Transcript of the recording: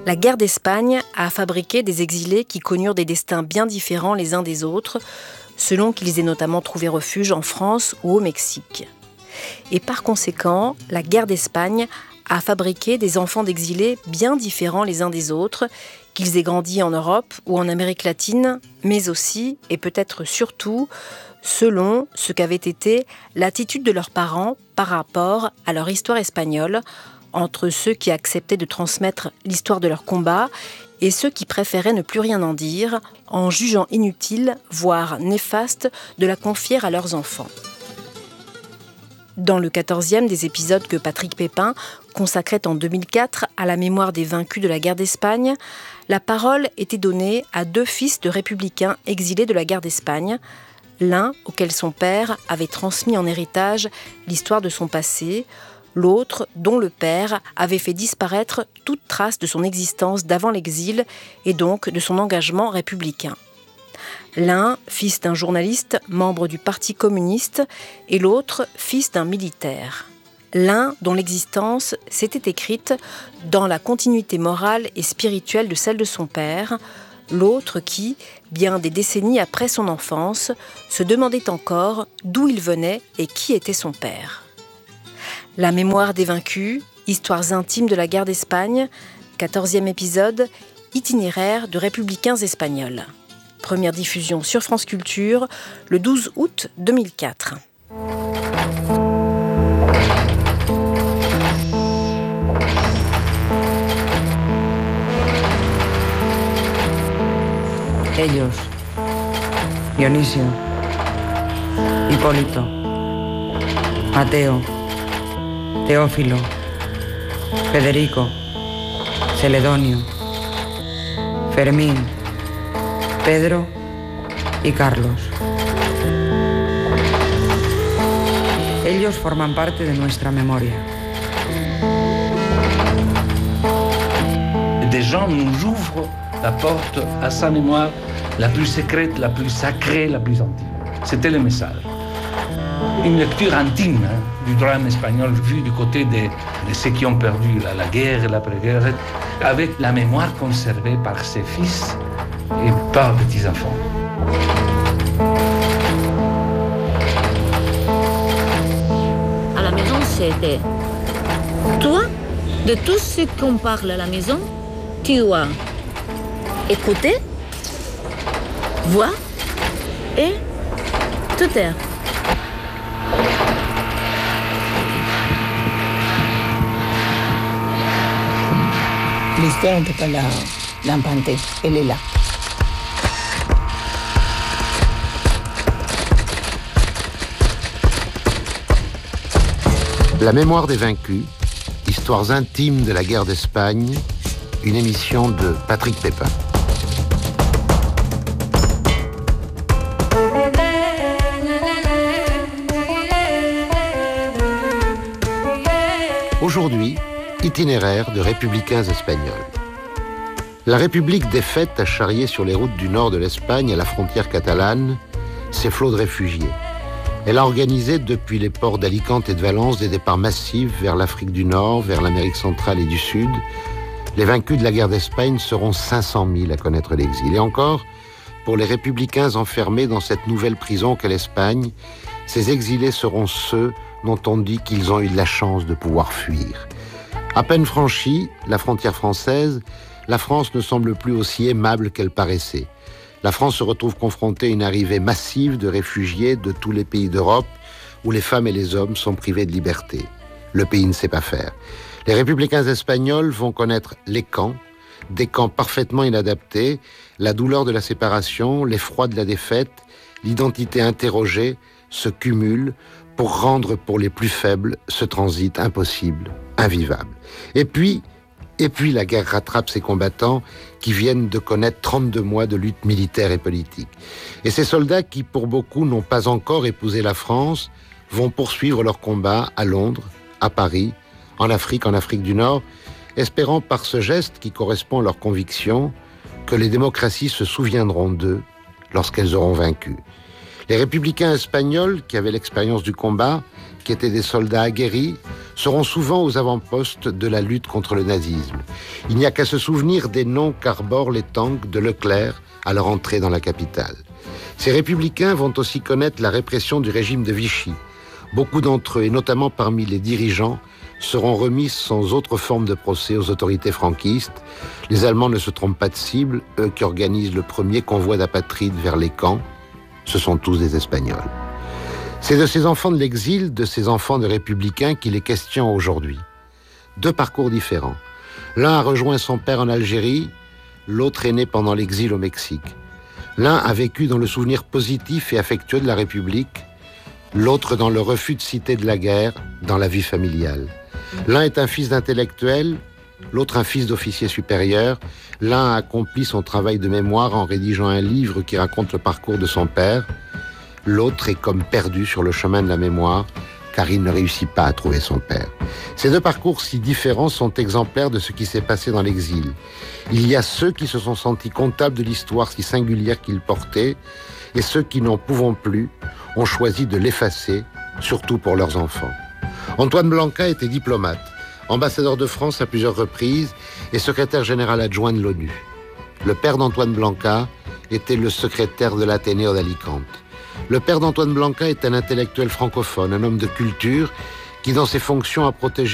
La guerre d'Espagne a fabriqué des exilés qui connurent des destins bien différents les uns des autres, selon qu'ils aient notamment trouvé refuge en France ou au Mexique. Et par conséquent, la guerre d'Espagne a fabriqué des enfants d'exilés bien différents les uns des autres, qu'ils aient grandi en Europe ou en Amérique latine, mais aussi, et peut-être surtout, selon ce qu'avait été l'attitude de leurs parents par rapport à leur histoire espagnole, entre ceux qui acceptaient de transmettre l'histoire de leur combat et ceux qui préféraient ne plus rien en dire, en jugeant inutile, voire néfaste, de la confier à leurs enfants. Dans le 14e des épisodes que Patrick Pépin consacrait en 2004 à la mémoire des vaincus de la guerre d'Espagne, la parole était donnée à 2 fils de républicains exilés de la guerre d'Espagne, l'un auquel son père avait transmis en héritage l'histoire de son passé, l'autre dont le père avait fait disparaître toute trace de son existence d'avant l'exil et donc de son engagement républicain. L'un, fils d'un journaliste, membre du Parti communiste, et l'autre, fils d'un militaire. L'un dont l'existence s'était écrite dans la continuité morale et spirituelle de celle de son père, l'autre qui, bien des décennies après son enfance, se demandait encore d'où il venait et qui était son père. La mémoire des vaincus, histoires intimes de la guerre d'Espagne, 14e épisode, itinéraire de républicains espagnols. Première diffusion sur France Culture, le 12 août 2004. Ellos, Dionisio, Hipólito, Mateo, Teófilo, Federico, Celedonio, Fermín, Pedro y Carlos. Ellos forman parte de nuestra memoria. Des gens nous ouvrent la porte à sa mémoire la plus secrète, la plus sacrée, la plus intime. C'était le message. Une lecture intime du drame espagnol vu du côté de ceux qui ont perdu la guerre et l'après-guerre, avec la mémoire conservée par ses fils et par petits-enfants. À la maison, c'était toi, de tout ce qu'on parle à la maison, tu as écouté, voir et te taire. L'histoire, on ne peut pas l'inventer, elle est là. La mémoire des vaincus, histoires intimes de la guerre d'Espagne, une émission de Patrick Pépin. Aujourd'hui, itinéraire de républicains espagnols. La République défaite a charrié sur les routes du nord de l'Espagne à la frontière catalane ses flots de réfugiés. Elle a organisé depuis les ports d'Alicante et de Valence des départs massifs vers l'Afrique du Nord, vers l'Amérique centrale et du Sud. Les vaincus de la guerre d'Espagne seront 500 000 à connaître l'exil. Et encore, pour les républicains enfermés dans cette nouvelle prison qu'est l'Espagne, ces exilés seront ceux dont on dit qu'ils ont eu la chance de pouvoir fuir. À peine franchie, la frontière française, la France ne semble plus aussi aimable qu'elle paraissait. La France se retrouve confrontée à une arrivée massive de réfugiés de tous les pays d'Europe où les femmes et les hommes sont privés de liberté. Le pays ne sait pas faire. Les républicains espagnols vont connaître les camps, des camps parfaitement inadaptés, la douleur de la séparation, l'effroi de la défaite, l'identité interrogée se cumulent pour rendre pour les plus faibles ce transit impossible, invivable. Et puis la guerre rattrape ces combattants qui viennent de connaître 32 mois de lutte militaire et politique. Et ces soldats qui, pour beaucoup, n'ont pas encore épousé la France, vont poursuivre leur combat à Londres, à Paris, en Afrique du Nord, espérant par ce geste qui correspond à leurs convictions que les démocraties se souviendront d'eux lorsqu'elles auront vaincu. Les républicains espagnols, qui avaient l'expérience du combat, qui étaient des soldats aguerris, seront souvent aux avant-postes de la lutte contre le nazisme. Il n'y a qu'à se souvenir des noms qu'arborent les tanks de Leclerc à leur entrée dans la capitale. Ces républicains vont aussi connaître la répression du régime de Vichy. Beaucoup d'entre eux, et notamment parmi les dirigeants, seront remis sans autre forme de procès aux autorités franquistes. Les Allemands ne se trompent pas de cible, eux qui organisent le premier convoi d'apatrides vers les camps. Ce sont tous des Espagnols. C'est de ces enfants de l'exil, de ces enfants de républicains qu'il est question aujourd'hui. Deux parcours différents. L'un a rejoint son père en Algérie, l'autre est né pendant l'exil au Mexique. L'un a vécu dans le souvenir positif et affectueux de la République, l'autre dans le refus de citer de la guerre, dans la vie familiale. L'un est un fils d'intellectuel, l'autre un fils d'officier supérieur. L'un a accompli son travail de mémoire en rédigeant un livre qui raconte le parcours de son père. L'autre est comme perdu sur le chemin de la mémoire, car il ne réussit pas à trouver son père. Ces deux parcours si différents sont exemplaires de ce qui s'est passé dans l'exil. Il y a ceux qui se sont sentis comptables de l'histoire si singulière qu'ils portaient, et ceux qui, n'en pouvant plus, ont choisi de l'effacer, surtout pour leurs enfants. Antoine Blanca était diplomate, ambassadeur de France à plusieurs reprises et secrétaire général adjoint de l'ONU. Le père d'Antoine Blanca était le secrétaire de l'Athénéum d'Alicante. Le père d'Antoine Blanca est un intellectuel francophone, un homme de culture qui, dans ses fonctions, a protégé